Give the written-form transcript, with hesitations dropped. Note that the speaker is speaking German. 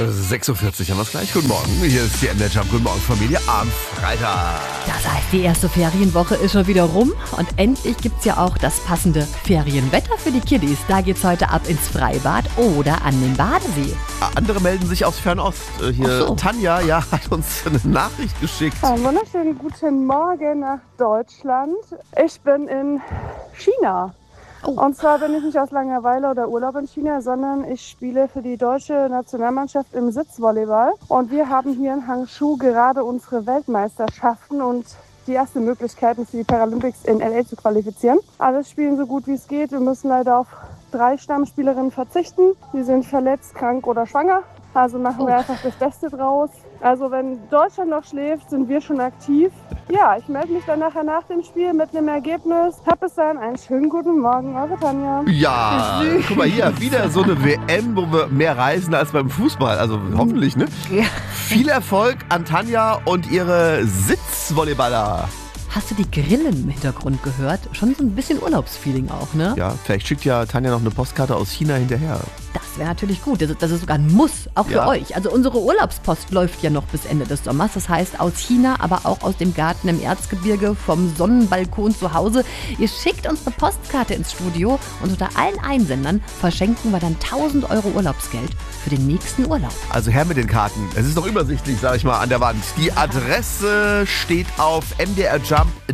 6:40 haben wir es gleich. Guten Morgen. Hier ist die MDR Jump. Guten Morgen, Familie. Am Freitag. Das heißt, die erste Ferienwoche ist schon wieder rum und endlich gibt's ja auch das passende Ferienwetter für die Kiddies. Da geht's heute ab ins Freibad oder an den Badesee. Andere melden sich aus Fernost. Hier Ach so. Tanja hat uns eine Nachricht geschickt. Einen wunderschönen guten Morgen nach Deutschland. Ich bin in China. Oh. Und zwar bin ich nicht aus Langeweile oder Urlaub in China, sondern ich spiele für die deutsche Nationalmannschaft im Sitzvolleyball. Und wir haben hier in Hangzhou gerade unsere Weltmeisterschaften und die ersten Möglichkeiten für die Paralympics in LA zu qualifizieren. Alles spielen so gut wie es geht. Wir müssen leider auf 3 Stammspielerinnen verzichten. Die sind verletzt, krank oder schwanger. Also machen wir einfach das Beste draus. Also wenn Deutschland noch schläft, sind wir schon aktiv. Ja, ich melde mich dann nachher nach dem Spiel mit einem Ergebnis. Hab bis dann einen schönen guten Morgen, eure Tanja. Ja, guck mal hier, wieder so eine WM, wo wir mehr reisen als beim Fußball. Also hoffentlich, ne? Ja. Viel Erfolg an Tanja und ihre Sitzvolleyballer. Hast du die Grillen im Hintergrund gehört? Schon so ein bisschen Urlaubsfeeling auch, ne? Ja, vielleicht schickt ja Tanja noch eine Postkarte aus China hinterher. Das wäre natürlich gut. Das ist sogar ein Muss, auch für Ja. euch. Also unsere Urlaubspost läuft ja noch bis Ende des Sommers. Das heißt aus China, aber auch aus dem Garten im Erzgebirge, vom Sonnenbalkon zu Hause. Ihr schickt uns eine Postkarte ins Studio und unter allen Einsendern verschenken wir dann 1.000 € Urlaubsgeld für den nächsten Urlaub. Also her mit den Karten. Es ist doch übersichtlich, sag ich mal, an der Wand. Die Adresse steht auf mdrjump.de.